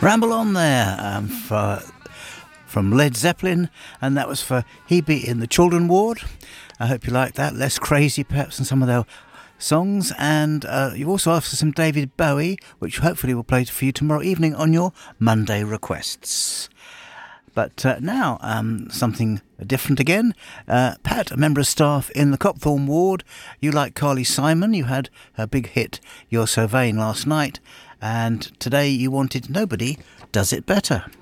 Ramble On there from Led Zeppelin, and that was for Hebe in the Children Ward. I hope you like that. Less crazy perhaps than some of their songs, and you've also asked for some David Bowie, which hopefully we'll play for you tomorrow evening on your Monday requests. But now, something different again. Pat, a member of staff in the Copthorne Ward, you like Carly Simon. You had her big hit, You're So Vain, last night, and today you wanted Nobody Does It Better.